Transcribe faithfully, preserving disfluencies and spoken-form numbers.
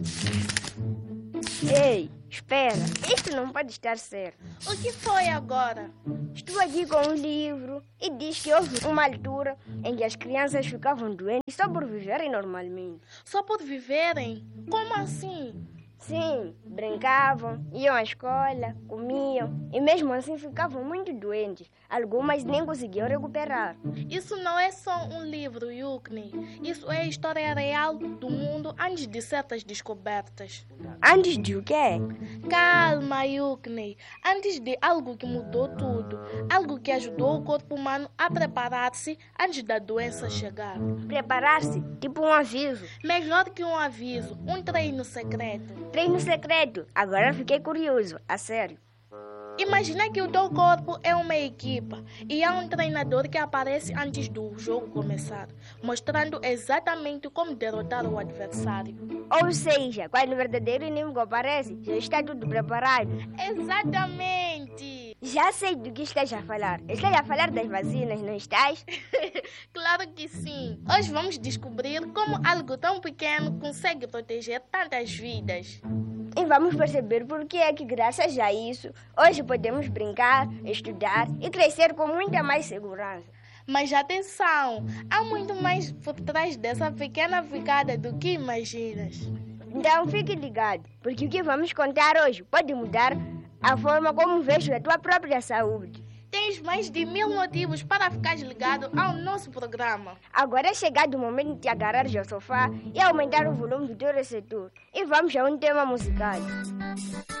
Ei, espera, isto não pode estar certo. O que foi agora? Estou aqui com um livro e diz que houve uma altura em que as crianças ficavam doentes só por viverem normalmente. Só por viverem? Como assim? Sim, brincavam, iam à escola, comiam e mesmo assim ficavam muito doentes. Algumas nem conseguiam recuperar. Isso não é só um livro, Yukni. Isso é a história real do mundo antes de certas descobertas. Antes de o quê? Calma, Yukni. Antes de algo que mudou tudo. Algo que ajudou o corpo humano a preparar-se antes da doença chegar. Preparar-se, tipo um aviso. Melhor que um aviso, um treino secreto. Treino secreto. Agora fiquei curioso, a sério. Imagina que o teu corpo é uma equipa e há um treinador que aparece antes do jogo começar, mostrando exatamente como derrotar o adversário. Ou seja, quando o verdadeiro inimigo aparece, já está tudo preparado. Exatamente! Já sei do que estás a falar. Estás a falar das vacinas, não estás? Claro que sim! Hoje vamos descobrir como algo tão pequeno consegue proteger tantas vidas. E vamos perceber por que é que, graças a isso, hoje podemos brincar, estudar e crescer com muita mais segurança. Mas atenção, há muito mais por trás dessa pequena picada do que imaginas. Então fique ligado, porque o que vamos contar hoje pode mudar a forma como vejo a tua própria saúde. Tens mais de mil motivos para ficar ligado ao nosso programa. Agora é chegado o momento de te agarrar ao sofá e aumentar o volume do teu receptor. E vamos a um tema musical.